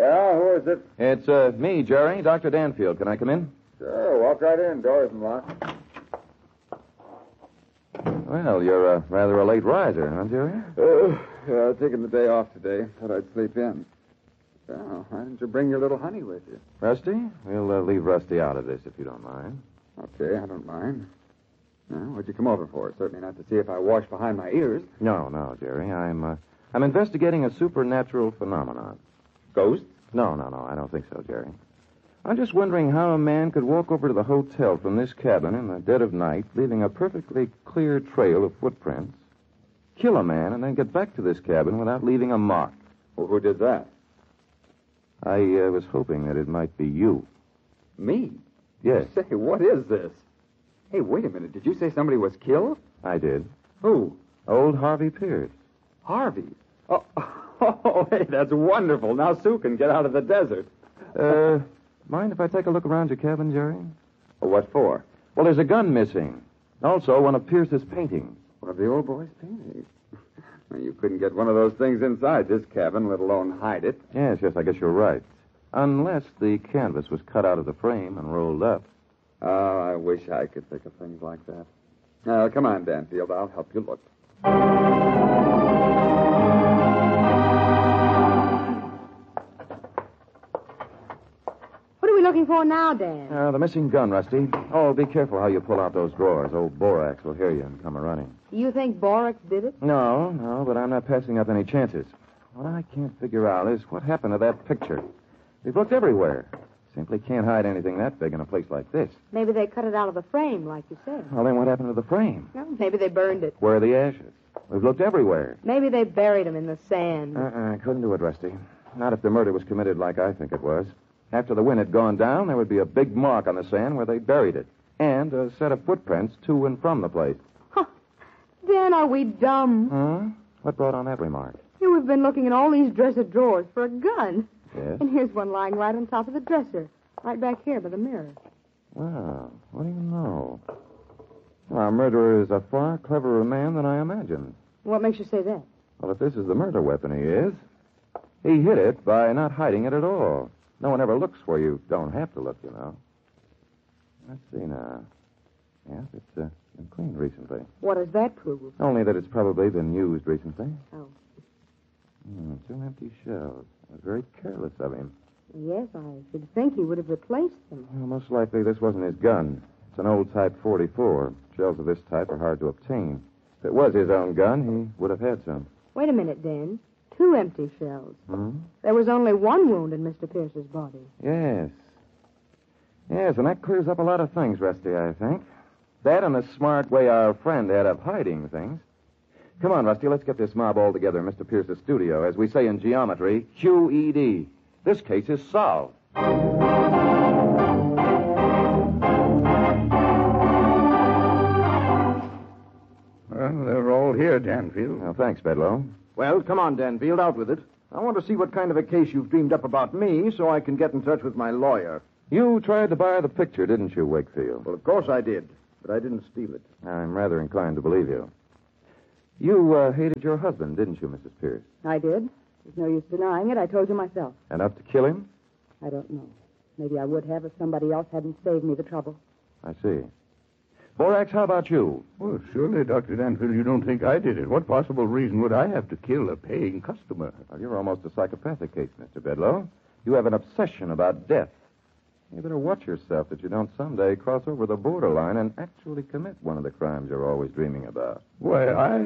Yeah, who is it? It's me, Jerry, Dr. Danfield. Can I come in? Sure, walk right in. Door isn't locked. Well, you're rather a late riser, huh, Jerry? Yeah, taking the day off today. Thought I'd sleep in. Well, why didn't you bring your little honey with you? Rusty? We'll leave Rusty out of this, if you don't mind. Okay, I don't mind. Well, what'd you come over for? Certainly not to see if I wash behind my ears. No, Jerry. I'm investigating a supernatural phenomenon. Ghosts? No, I don't think so, Jerry. I'm just wondering how a man could walk over to the hotel from this cabin in the dead of night, leaving a perfectly clear trail of footprints, kill a man, and then get back to this cabin without leaving a mark. Well, who did that? I was hoping that it might be you. Me? Yes. Say, what is this? Hey, wait a minute. Did you say somebody was killed? I did. Who? Old Harvey Pierce. Harvey? Oh, hey, that's wonderful. Now Sue can get out of the desert. Mind if I take a look around your cabin, Jerry? Well, what for? Well, there's a gun missing. Also, one of Pierce's paintings. One of the old boy's paintings. Well, you couldn't get one of those things inside this cabin, let alone hide it. Yes, I guess you're right. Unless the canvas was cut out of the frame and rolled up. Oh, I wish I could think of things like that. Come on, Danfield. I'll help you look. What are we looking for now, Dan? The missing gun, Rusty. Oh, be careful how you pull out those drawers. Old Borax will hear you and come a-running. You think Borax did it? No, but I'm not passing up any chances. What I can't figure out is what happened to that picture. We've looked everywhere. Simply can't hide anything that big in a place like this. Maybe they cut it out of the frame, like you said. Well, then what happened to the frame? Well, maybe they burned it. Where are the ashes? We've looked everywhere. Maybe they buried them in the sand. Couldn't do it, Rusty. Not if the murder was committed like I think it was. After the wind had gone down, there would be a big mark on the sand where they buried it. And a set of footprints to and from the place. Huh. Dan, are we dumb? Huh? What brought on that remark? Here we've been looking in all these dresser drawers for a gun. Yes? And here's one lying right on top of the dresser. Right back here by the mirror. Well, what do you know? Our murderer is a far cleverer man than I imagined. What makes you say that? Well, if this is the murder weapon he is, he hid it by not hiding it at all. No one ever looks where you don't have to look, you know. Let's see now. Yes, it's been cleaned recently. What does that prove? Only that it's probably been used recently. Oh. 2 empty shells. It was very careless of him. Yes, I should think he would have replaced them. Well, most likely this wasn't his gun. It's an old Type 44. Shells of this type are hard to obtain. If it was his own gun, he would have had some. Wait a minute, Dan. 2 empty shells. Hmm? There was only one wound in Mr. Pierce's body. Yes, and that clears up a lot of things, Rusty, I think. That and the smart way our friend had of hiding things. Come on, Rusty, let's get this mob all together in Mr. Pierce's studio. As we say in geometry, QED. This case is solved. Well, they're all here, Danfield. Well, thanks, Bedlow. Well, come on, Danfield, out with it. I want to see what kind of a case you've dreamed up about me so I can get in touch with my lawyer. You tried to buy the picture, didn't you, Wakefield? Well, of course I did, but I didn't steal it. I'm rather inclined to believe you. You hated your husband, didn't you, Mrs. Pierce? I did. There's no use denying it. I told you myself. Enough to kill him? I don't know. Maybe I would have if somebody else hadn't saved me the trouble. I see. Borax, how about you? Well, surely, Dr. Danfield, you don't think I did it. What possible reason would I have to kill a paying customer? Well, you're almost a psychopathic case, Mr. Bedlow. You have an obsession about death. You better watch yourself that you don't someday cross over the borderline and actually commit one of the crimes you're always dreaming about. Why,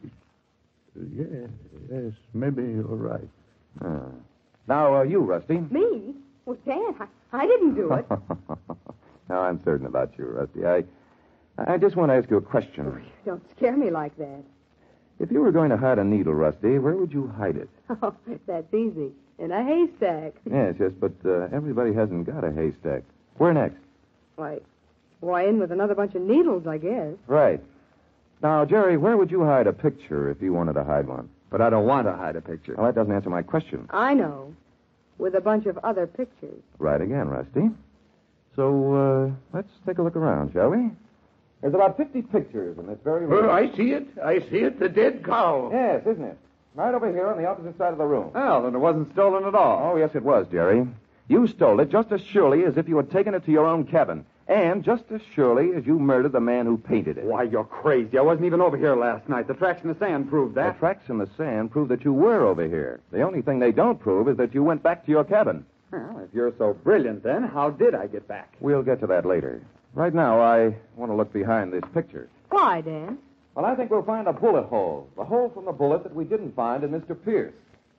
Yes, maybe you're right. Now, you, Rusty. Me? Well, Dan, I didn't do it. Now, I'm certain about you, Rusty. I just want to ask you a question. Oh, don't scare me like that. If you were going to hide a needle, Rusty, where would you hide it? Oh, that's easy. In a haystack. Yes, but everybody hasn't got a haystack. Where next? Why, in with another bunch of needles, I guess. Right. Now, Jerry, where would you hide a picture if you wanted to hide one? But I don't want to hide a picture. Well, that doesn't answer my question. I know. With a bunch of other pictures. Right again, Rusty. So, let's take a look around, shall we? There's about 50 pictures in this very room. Oh, I see it. The dead cow. Yes, isn't it? Right over here on the opposite side of the room. Well, then it wasn't stolen at all. Oh, yes, it was, Jerry. You stole it just as surely as if you had taken it to your own cabin. And just as surely as you murdered the man who painted it. Why, you're crazy. I wasn't even over here last night. The tracks in the sand proved The that. tracks in the sand prove that you were over here. The only thing they don't prove is that you went back to your cabin. Well, if you're so brilliant, then, how did I get back? We'll get to that later. Right now, I want to look behind this picture. Why, Dan? Well, I think we'll find a bullet hole. The hole from the bullet that we didn't find in Mr. Pierce.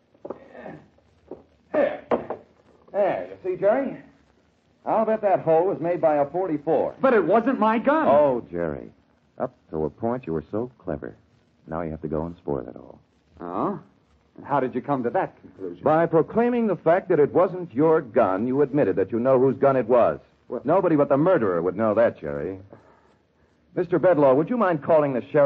There, you see, Jerry? I'll bet that hole was made by a .44. But it wasn't my gun. Oh, Jerry. Up to a point, you were so clever. Now you have to go and spoil it all. Oh? And how did you come to that conclusion? By proclaiming the fact that it wasn't your gun, you admitted that you know whose gun it was. What? Nobody but the murderer would know that, Jerry. Mr. Bedlaw, would you mind calling the sheriff?